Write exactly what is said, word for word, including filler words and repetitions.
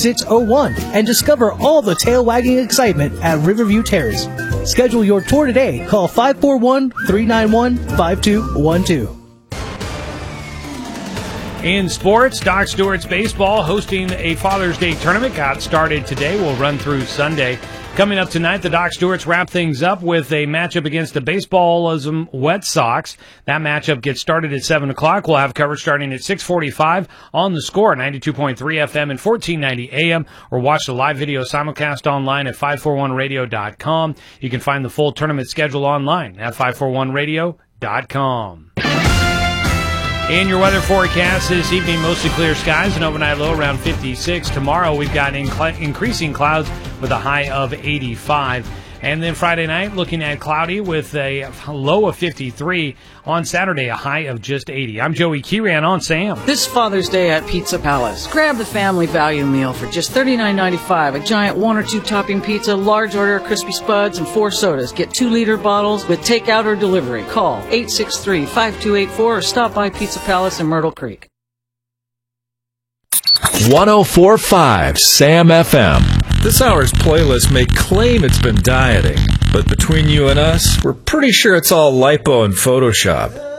six oh one and discover all the tail-wagging excitement at Riverview Terrace. Schedule your tour today. Call five four one, three nine one, five two one two. In sports, Doc Stewart's baseball hosting a Father's Day tournament. Got started today. We'll run through Sunday. Coming up tonight, the Doc Stewarts wrap things up with a matchup against the Baseballism Wet Sox. That matchup gets started at seven o'clock. We'll have coverage starting at six forty-five on the Score, ninety-two point three F M and fourteen ninety A M, or watch the live video simulcast online at five four one radio dot com. You can find the full tournament schedule online at five four one radio dot com. In your weather forecast this evening, mostly clear skies, and overnight low around fifty-six. Tomorrow we've got inc- increasing clouds with a high of eighty-five. And then Friday night, looking at cloudy with a low of fifty-three. On Saturday, a high of just eighty. I'm Joey Kieran on Sam. This Father's Day at Pizza Palace. Grab the family value meal for just thirty-nine ninety-five. A giant one or two topping pizza, large order of crispy spuds, and four sodas. Get two liter bottles with takeout or delivery. Call eight six three, five two eight four or stop by Pizza Palace in Myrtle Creek. one oh four point five Sam F M. This hour's playlist may claim it's been dieting, but between you and us, we're pretty sure it's all lipo and Photoshop.